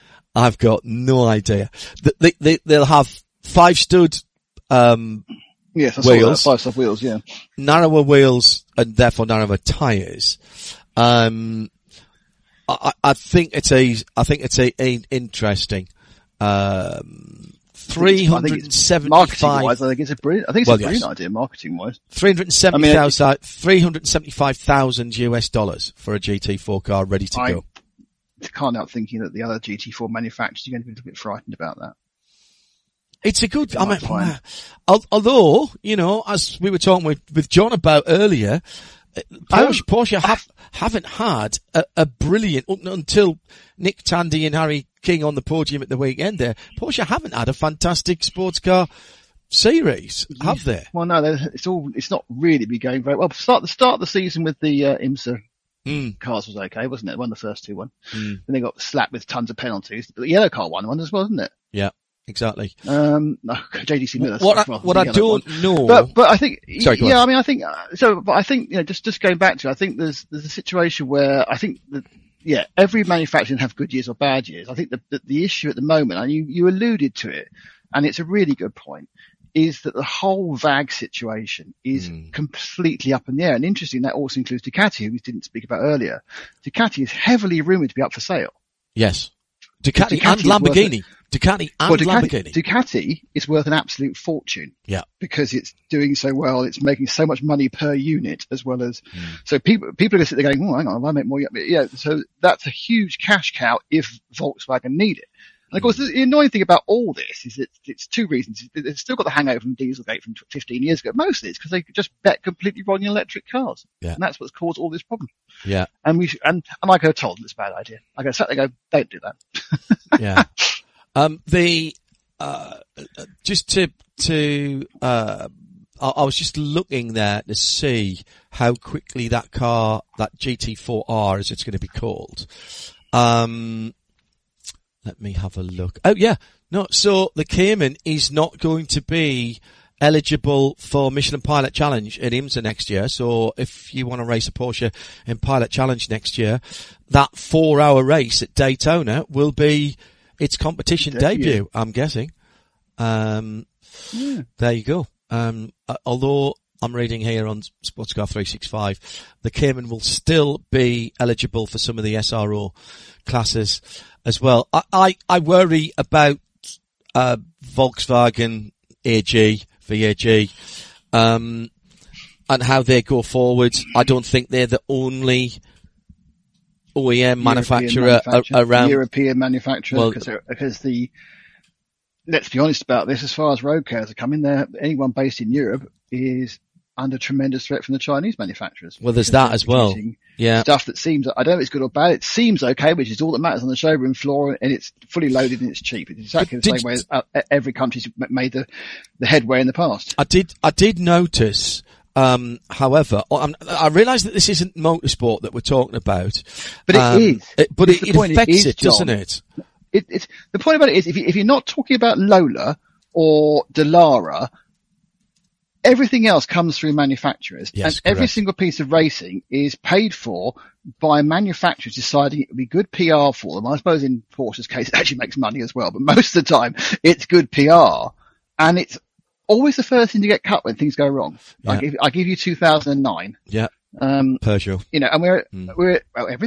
They'll have 5-stud, yes, I saw wheels. that. 5-stud wheels, yeah. Narrower wheels and therefore narrower tyres. I think it's a interesting, 375. Marketing-wise, I think it's a brilliant idea, marketing-wise. 375,000 US dollars for a GT4 car ready to go. I can't help thinking that the other GT4 manufacturers are going to be a little bit frightened about that. It's a good, although, as we were talking with John about earlier, Porsche haven't had a brilliant, until Nick Tandy and Harry King on the podium at the weekend there, Porsche haven't had a fantastic sports car series, have they? Well, no, it's not really been going very well. The start of the season with the IMSA cars was okay, wasn't it? Won the first two. Then they got slapped with tons of penalties. But the yellow car won as well, didn't it? Yeah. Exactly. No, JDC Miller. What I don't know. But I think, sorry, yeah, I mean, I think, but I think, just going back to it, I think there's a situation where I think that, yeah, every manufacturer can have good years or bad years. I think the issue at the moment, and you alluded to it, and it's a really good point, is that the whole VAG situation is completely up in the air. And interesting, that also includes Ducati, who we didn't speak about earlier. Ducati is heavily rumored to be up for sale. Yes. Ducati and Lamborghini. Ducati is worth an absolute fortune. Yeah. Because it's doing so well, it's making so much money per unit as well as, so people are going to sit there going, oh, hang on, I make more. Yeah. So that's a huge cash cow if Volkswagen need it. And of course, the annoying thing about all this is that it's two reasons. They've still got the hangover from Dieselgate from 15 years ago. Mostly it's because they just bet completely wrong in electric cars. Yeah. And that's what's caused all this problem. Yeah. And I go told them it's a bad idea. I go, sat there and go, don't do that. Yeah. I was just looking there to see how quickly that car, that GT4R as it's going to be called, let me have a look. Oh yeah. No, so the Cayman is not going to be eligible for Michelin Pilot Challenge at IMSA next year. So if you want to race a Porsche in Pilot Challenge next year, that 4-hour race at Daytona will be its competition debut, I'm guessing. There you go. Although I'm reading here on Sportscar 365, the Cayman will still be eligible for some of the SRO classes as well. I worry about Volkswagen VAG, and how they go forward. I don't think they're the only OEM manufacturer around. European manufacturer, because let's be honest about this, as far as road cars are coming, anyone based in Europe is under tremendous threat from the Chinese manufacturers. Well, there's that as well. Yeah. Stuff that seems, I don't know if it's good or bad, it seems okay, which is all that matters on the showroom floor, and it's fully loaded and it's cheap. It's exactly the same way as every country's made the headway in the past. I did notice, however, I realise that this isn't motorsport that we're talking about. But it is. It affects it, doesn't it? It's the point about it is, if you're not talking about Lola or Dallara, everything else comes through manufacturers. Yes, and every single piece of racing is paid for by manufacturers deciding it would be good PR for them. I suppose in Porsche's case, it actually makes money as well, but most of the time it's good PR. And it's always the first thing to get cut when things go wrong. Yeah. I give you 2009. Yeah. Peugeot. And we're everything.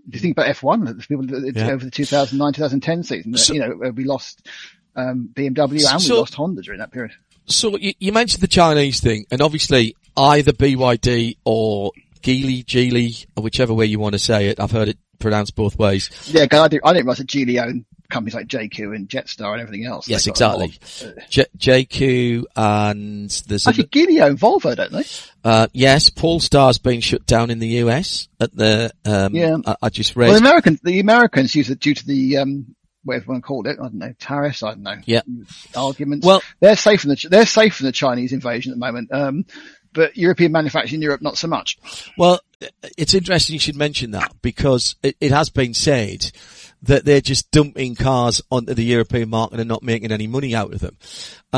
If you think about F1, the people over the 2009-2010 season, we lost BMW and we lost Honda during that period. So you mentioned the Chinese thing, and obviously either BYD or Geely, or whichever way you want to say it. I've heard it pronounced both ways. Yeah, I didn't realize that Geely owned companies like JQ and Jetstar and everything else. Yes, exactly. JQ and there's actually Geely own Volvo, don't they? Yes, Polestar's been shut down in the US at the I just read. Well, the Americans use it due to the whatever you want to call it, I don't know, tariffs, I don't know. Yeah. Arguments. Well, they're safe from the Chinese invasion at the moment. But European manufacturing in Europe, not so much. Well, it's interesting you should mention that have it has been said that they're just dumping cars onto the European market and not making any money out of them.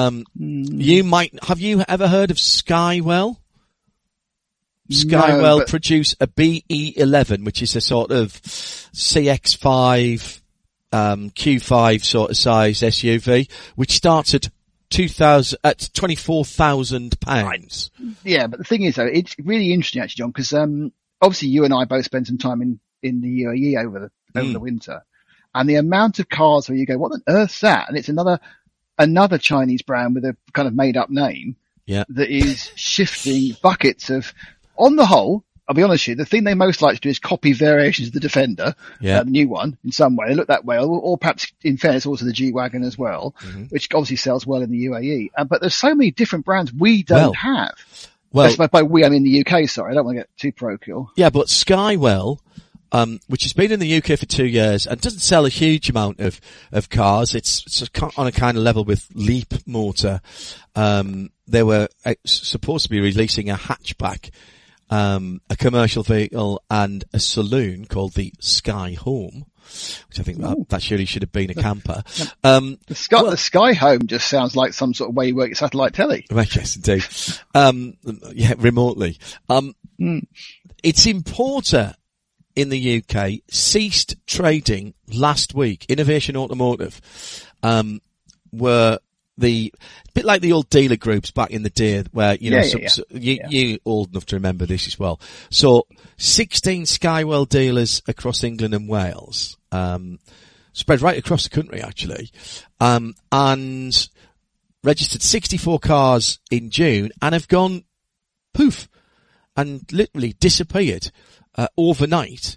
Have you ever heard of Skywell? Skywell produce a BE11, which is a sort of CX-5, Q5 sort of size SUV, which starts at £24,000. Yeah, but the thing is though, it's really interesting actually, John, because obviously you and I both spent some time in the UAE over the winter, and the amount of cars where you go, what on earth's that? And it's another Chinese brand with a kind of made up name that is shifting buckets of, on the whole, I'll be honest with you, the thing they most like to do is copy variations of the Defender, the new one, in some way. They look that way, or perhaps, in fairness, also the G-Wagon as well, which obviously sells well in the UAE. But there's so many different brands we don't have. Well, by we, I mean the UK, sorry. I don't want to get too parochial. Yeah, but Skywell, which has been in the UK for 2 years and doesn't sell a huge amount of cars. It's on a kind of level with Leap Motor. They were supposed to be releasing a hatchback, a commercial vehicle and a saloon called the Sky Home, which I think that surely should have been a camper. The Sky Home just sounds like some sort of way you work your satellite telly. Right, yes, indeed. Remotely. Its importer in the UK ceased trading last week. Innovation Automotive, were a bit like the old dealer groups back in the day where, you old enough to remember this as well. So 16 Skywell dealers across England and Wales, spread right across the country actually, and registered 64 cars in June and have gone poof and literally disappeared, overnight.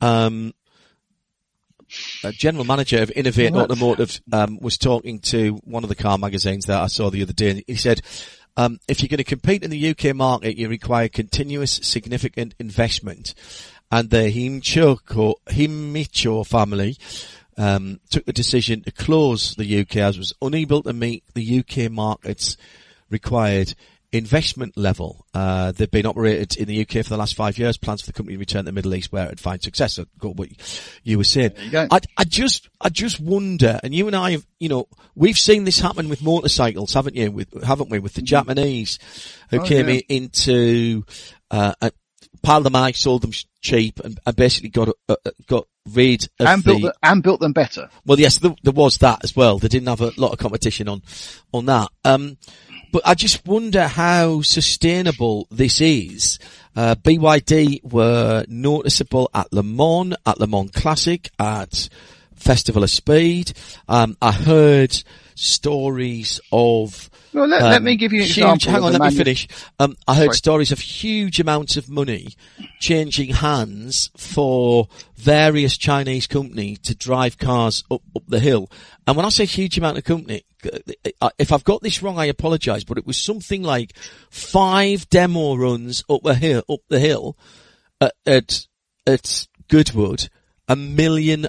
A general manager of Innovate Automotive was talking to one of the car magazines that I saw the other day, and he said, if you're going to compete in the UK market, you require continuous significant investment. And the Himicho family took the decision to close the UK as was unable to meet the UK market's required investment level. They've been operated in the UK for the last 5 years. Plans for the company to return to the Middle East where it'd find success. So, what you were saying. I just wonder, and you and I have, we've seen this happen with motorcycles, haven't we? With the Japanese who came into, piled them high, sold them cheap, and basically got rid of and built them better. Well, yes, there was that as well. They didn't have a lot of competition on that. But I just wonder how sustainable this is. BYD were noticeable at Le Mans Classic, at Festival of Speed. I heard stories of Well, let me give you an example. Hang on, let me finish. I heard stories of huge amounts of money changing hands for various Chinese companies to drive cars up the hill. And when I say huge amount of company, if I've got this wrong, I apologise, but it was something like 5 demo runs up the hill at Goodwood, £1 million.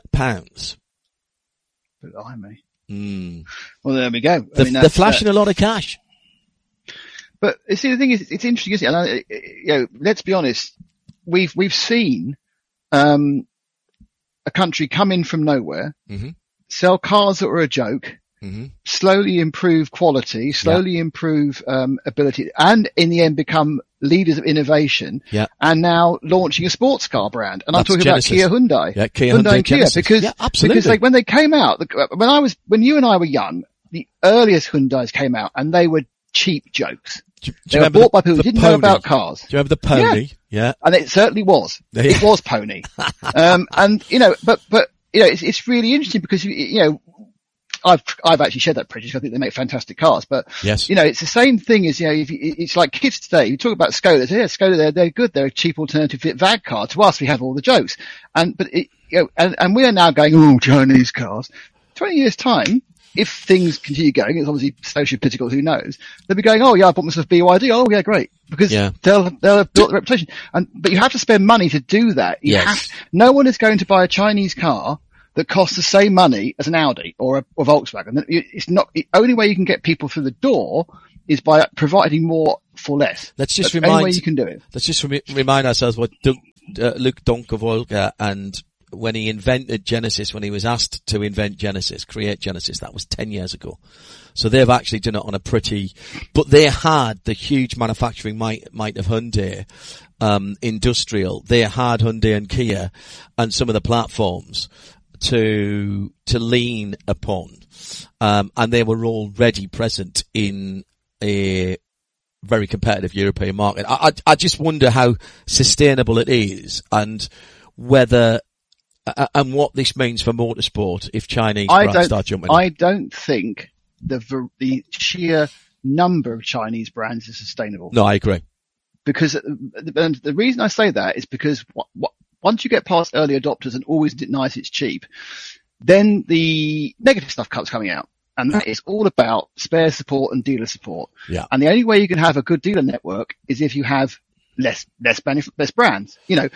Blimey. Well, there we go. They're flashing a lot of cash. But see, the thing is, it's interesting, isn't it? And, let's be honest. We've seen a country come in from nowhere, sell cars that were a joke, slowly improve quality, slowly improve ability, and in the end become leaders of innovation, and now launching a sports car brand. And I'm talking about Kia Hyundai. Yeah, Hyundai and Kia, because when they came out, when you and I were young, the earliest Hyundais came out and they were cheap jokes. They were bought by people who didn't know about cars. Do you remember the Pony? Yeah. And it certainly was. Yeah. It was Pony. And, but, it's really interesting because, I've actually shared that prejudice. I think they make fantastic cars, but yes. It's the same thing as, it's like kids today. You talk about Skoda. Yeah, Skoda, they're good. They're a cheap alternative to VAG car. To us, we have all the jokes. And we are now going, oh, Chinese cars. 20 years time, if things continue going, it's obviously socio-political, who knows? They'll be going, oh yeah, I bought myself BYD. Oh yeah, great. Because they'll have built the reputation. But you have to spend money to do that. No one is going to buy a Chinese car that costs the same money as an Audi or a Volkswagen. It's not, the only way you can get people through the door is by providing more for less. Let's just That's the only way you can do it. Let's just remind ourselves what Luc Donckerwolke, and when he invented Genesis, when he was asked to invent Genesis, create Genesis, that was 10 years ago. So they've actually done it on a but they had the huge manufacturing might of Hyundai, industrial. They had Hyundai and Kia and some of the platforms to lean upon. And they were already present in a very competitive European market. I just wonder how sustainable it is and whether, and what this means for motorsport if Chinese brands start jumping in. I don't think the sheer number of Chinese brands is sustainable. No, I agree. Because the reason I say that is because once you get past early adopters and always nice, it's cheap, then the negative stuff comes coming out. And that is all about spare support and dealer support. Yeah. And the only way you can have a good dealer network is if you have less brands.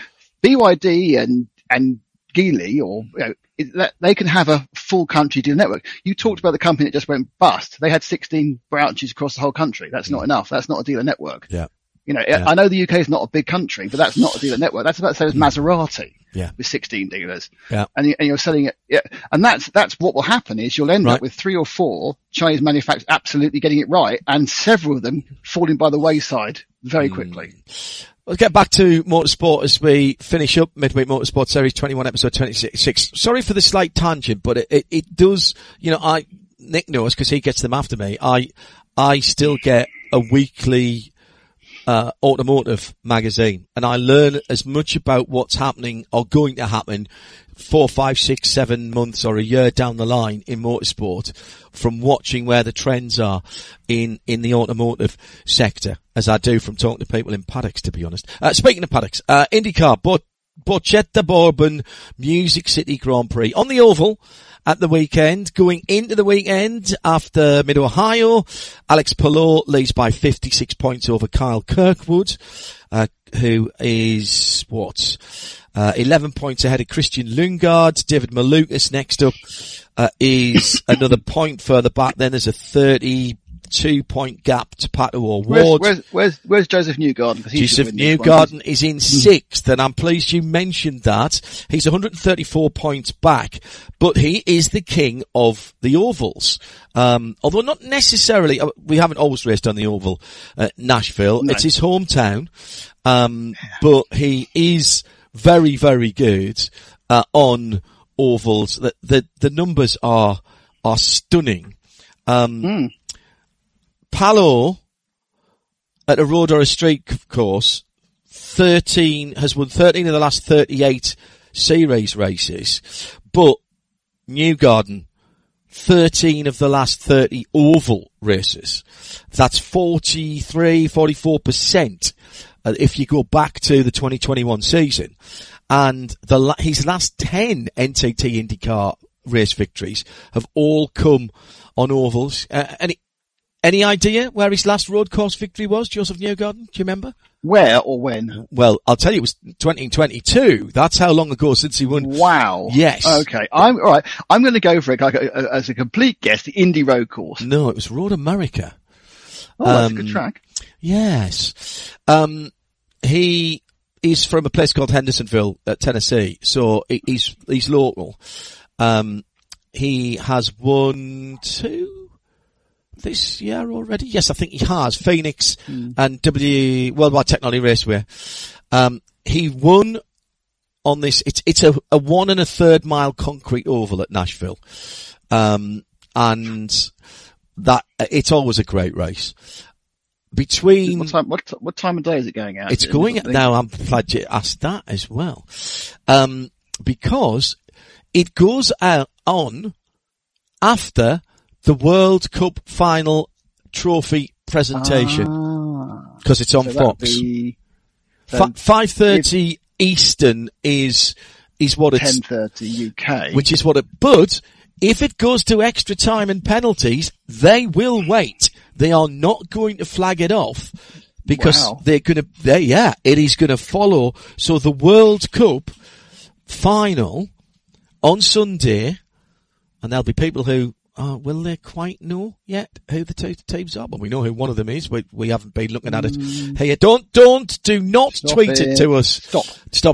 BYD and Geely or, they can have a full country dealer network. You talked about the company that just went bust. They had 16 branches across the whole country. That's not enough. That's not a dealer network. Yeah. I know the UK is not a big country, but that's not a dealer network. That's about the same as Maserati. Yeah. With 16 dealers. Yeah. And you're selling it. Yeah. And that's what will happen is you'll end up with 3 or 4 Chinese manufacturers absolutely getting it right and several of them falling by the wayside very quickly. Let's get back to motorsport as we finish up Midweek Motorsport Series 21, episode 26. Sorry for the slight tangent, but it does, Nick knows because he gets them after me. I still get a weekly automotive magazine, and I learn as much about what's happening or going to happen 4, 5, 6, 7 months or a year down the line in motorsport from watching where the trends are in the automotive sector as I do from talking to people in paddocks, to be honest. Speaking of paddocks, IndyCar, Borchetta Bourbon Music City Grand Prix on the oval at the weekend. Going into the weekend after Mid-Ohio, Alex Palou leads by 56 points over Kyle Kirkwood, who is 11 points ahead of Christian Lundgaard. David Malukas next up is another point further back. Then there's a 32-point gap to Pato O'Ward. Where's Joseph Newgarden? Joseph Newgarden is in 6th, and I'm pleased you mentioned that. He's 134 points back, but he is the king of the ovals. Although not necessarily, we haven't always raced on the oval at Nashville. No. It's his hometown. But he is very, very good, on ovals. The numbers are stunning. Palou at a road or a street course, has won 13 of the last 38 series races, but Newgarden, 13 of the last 30 oval races. That's 44% if you go back to the 2021 season. And his last 10 NTT IndyCar race victories have all come on ovals. Any idea where his last road course victory was, Joseph Newgarden? Do you remember? Where or when? Well, I'll tell you, it was 2022. That's how long ago since he won. Wow. Yes. Okay. All right. I'm going to go for it as a complete guess, the Indy Road Course. No, it was Road America. Oh, that's a good track. Yes. He is from a place called Hendersonville, Tennessee. So he's local. He has won 2 this year already. Yes, I think he has. Phoenix and Worldwide Technology Raceway. He won on this. It's a 1 1/3 mile concrete oval at Nashville. And that, it's always a great race. between... What time of day is it going out? It's going out now. I'm glad you asked that as well. Because it goes out on after the World Cup final trophy presentation. Because it's on Fox. 5:30 Eastern is what it's... 10:30 UK. Which is what it... But if it goes to extra time and penalties, they will wait. They are not going to flag it off because it is going to follow. So the World Cup final on Sunday, and there'll be people who, will they quite know yet who the two teams are? But we know who one of them is. We haven't been looking at it. Hey, do not tweet it to us. Stop.